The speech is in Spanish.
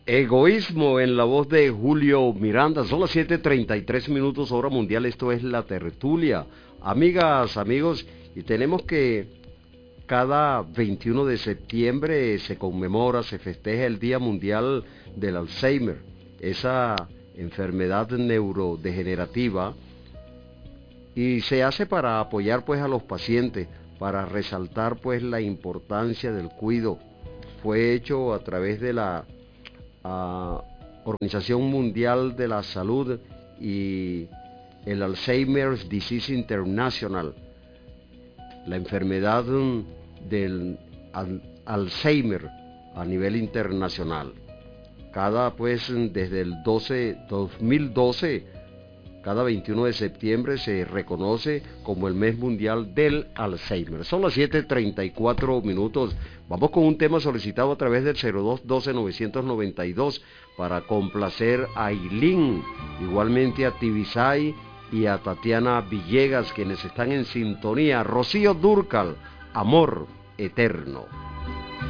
Egoísmo en la voz de Julio Miranda. Son las 7:33 hora mundial. Esto es La Tertulia. Amigas, amigos, y tenemos que cada 21 de septiembre se conmemora, se festeja el Día Mundial del Alzheimer, esa enfermedad neurodegenerativa, y se hace para apoyar pues a los pacientes, para resaltar pues la importancia del cuidado. Fue hecho a través de la Organización Mundial de la Salud y el Alzheimer's Disease International, la enfermedad del Alzheimer a nivel internacional. Desde el 2012, cada 21 de septiembre se reconoce como el mes mundial del Alzheimer. Son las 7:34. Vamos con un tema solicitado a través del 0212-992 para complacer a Ailín, igualmente a Tibisay y a Tatiana Villegas, quienes están en sintonía. Rocío Dúrcal, Amor Eterno.